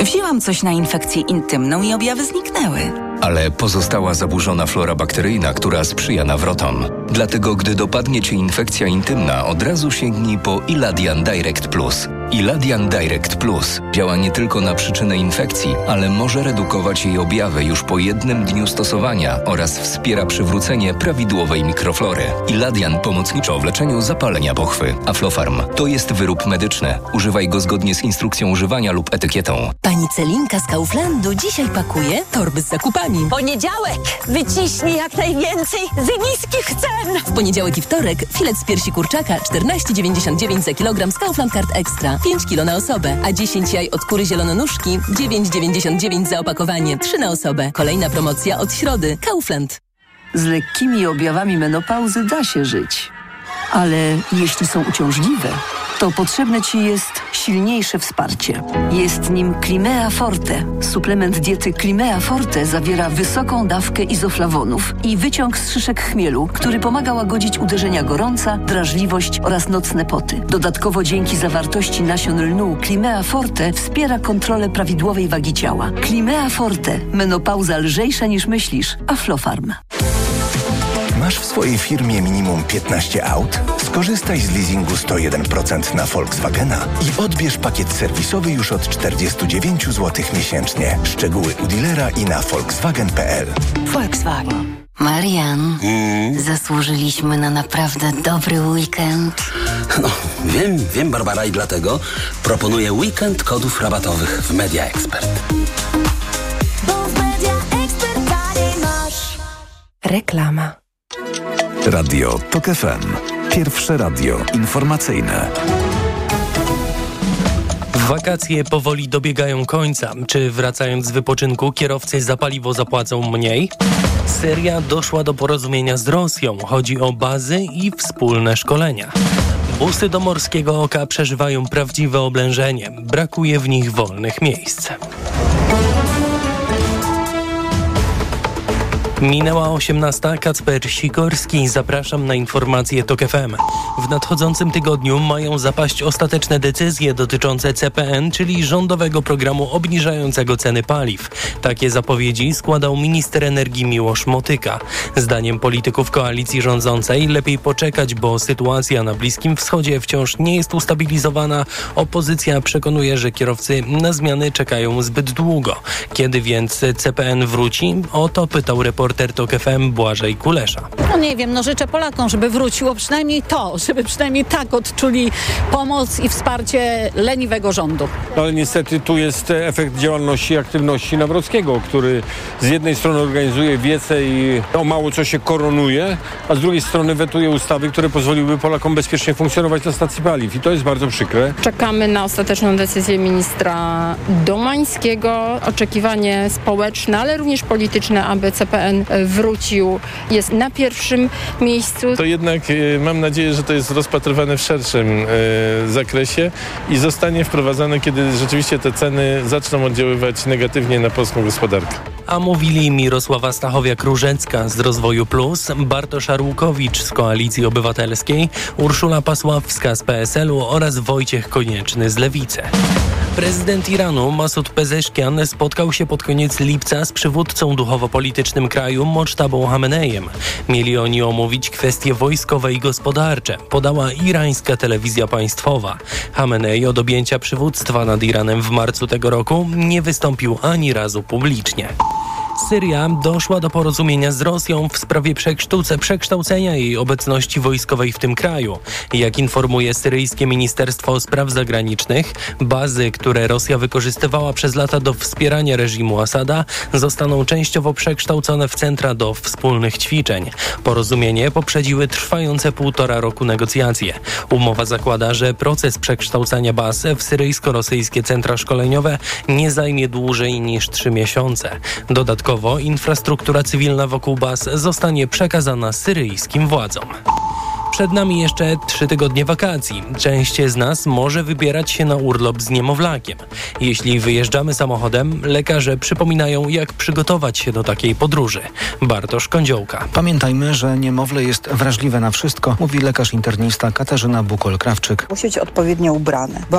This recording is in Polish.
Wzięłam coś na infekcję intymną i objawy zniknęły. Ale pozostała zaburzona flora bakteryjna, która sprzyja nawrotom. Dlatego, gdy dopadnie Cię infekcja intymna, od razu sięgnij po Iladian Direct Plus. Iladian Direct Plus działa nie tylko na przyczynę infekcji, ale może redukować jej objawy już po jednym dniu stosowania oraz wspiera przywrócenie prawidłowej mikroflory. Iladian pomocniczo w leczeniu zapalenia pochwy. Aflofarm to jest wyrób medyczny. Używaj go zgodnie z instrukcją używania lub etykietą. Pani Celinka z Kauflandu dzisiaj pakuje torby z zakupami. Poniedziałek! Wyciśnij jak najwięcej z niskich cen! W poniedziałek i wtorek filet z piersi kurczaka 14,99 za kilogram z Kaufland Card Extra. 5 kg na osobę, a 10 jaj od kury zielononuszki 9,99 za opakowanie. 3 na osobę. Kolejna promocja od środy. Kaufland. Z lekkimi objawami menopauzy da się żyć. Ale jeśli są uciążliwe, to potrzebne Ci jest silniejsze wsparcie. Jest nim Climea Forte. Suplement diety Climea Forte zawiera wysoką dawkę izoflawonów i wyciąg z szyszek chmielu, który pomaga łagodzić uderzenia gorąca, drażliwość oraz nocne poty. Dodatkowo dzięki zawartości nasion lnu Climea Forte wspiera kontrolę prawidłowej wagi ciała. Climea Forte. Menopauza lżejsza niż myślisz. Aflofarm. Masz w swojej firmie minimum 15 aut? Skorzystaj z leasingu 101% na Volkswagena i odbierz pakiet serwisowy już od 49 zł miesięcznie. Szczegóły u dealera i na volkswagen.pl. Volkswagen. Marian, zasłużyliśmy na naprawdę dobry weekend. No, wiem Barbara, i dlatego proponuję weekend kodów rabatowych w Media Expert. Bo w Media Expert taniej masz. Reklama. Radio TOK FM. Pierwsze radio informacyjne. Wakacje powoli dobiegają końca. Czy wracając z wypoczynku kierowcy za paliwo zapłacą mniej? Syria doszła do porozumienia z Rosją. Chodzi o bazy i wspólne szkolenia. Busy do Morskiego Oka przeżywają prawdziwe oblężenie. Brakuje w nich wolnych miejsc. Minęła 18. Kacper Sikorski. Zapraszam na informacje TOK FM. W nadchodzącym tygodniu mają zapaść ostateczne decyzje dotyczące CPN, czyli rządowego programu obniżającego ceny paliw. Takie zapowiedzi składał minister energii Miłosz Motyka. Zdaniem polityków koalicji rządzącej lepiej poczekać, bo sytuacja na Bliskim Wschodzie wciąż nie jest ustabilizowana. Opozycja przekonuje, że kierowcy na zmiany czekają zbyt długo. Kiedy więc CPN wróci? O to pytał reporter TOK FM Błażej Kulesza. No nie wiem, życzę Polakom, żeby wróciło przynajmniej to, żeby przynajmniej tak odczuli pomoc i wsparcie leniwego rządu. No ale niestety tu jest efekt działalności i aktywności Nawrockiego, który z jednej strony organizuje wiece i mało co się koronuje, a z drugiej strony wetuje ustawy, które pozwoliłyby Polakom bezpiecznie funkcjonować na stacji paliw i to jest bardzo przykre. Czekamy na ostateczną decyzję ministra Domańskiego. Oczekiwanie społeczne, ale również polityczne, aby CPN wrócił, jest na pierwszym miejscu. To jednak mam nadzieję, że to jest rozpatrywane w szerszym zakresie i zostanie wprowadzane, kiedy rzeczywiście te ceny zaczną oddziaływać negatywnie na polską gospodarkę. A mówili Mirosława Stachowiak-Różecka z Rozwoju Plus, Bartosz Arłukowicz z Koalicji Obywatelskiej, Urszula Pasławska z PSL-u oraz Wojciech Konieczny z Lewicy. Prezydent Iranu Masud Pezeszkian spotkał się pod koniec lipca z przywódcą duchowo-politycznym kraju Moctabą Hamenejem. Mieli oni omówić kwestie wojskowe i gospodarcze, podała irańska telewizja państwowa. Hamenej od objęcia przywództwa nad Iranem w marcu tego roku nie wystąpił ani razu publicznie. Syria doszła do porozumienia z Rosją w sprawie przekształcenia jej obecności wojskowej w tym kraju. Jak informuje syryjskie Ministerstwo Spraw Zagranicznych, bazy, które Rosja wykorzystywała przez lata do wspierania reżimu Asada, zostaną częściowo przekształcone w centra do wspólnych ćwiczeń. Porozumienie poprzedziły trwające 1,5 roku negocjacje. Umowa zakłada, że proces przekształcania baz w syryjsko-rosyjskie centra szkoleniowe nie zajmie dłużej niż 3 miesiące. Dodatkowo infrastruktura cywilna wokół baz zostanie przekazana syryjskim władzom. Przed nami jeszcze 3 tygodnie wakacji. Część z nas może wybierać się na urlop z niemowlakiem. Jeśli wyjeżdżamy samochodem, lekarze przypominają, jak przygotować się do takiej podróży. Bartosz Kądziołka. Pamiętajmy, że niemowlę jest wrażliwe na wszystko, mówi lekarz internista Katarzyna Bukol-Krawczyk. Musi być odpowiednio ubrane, bo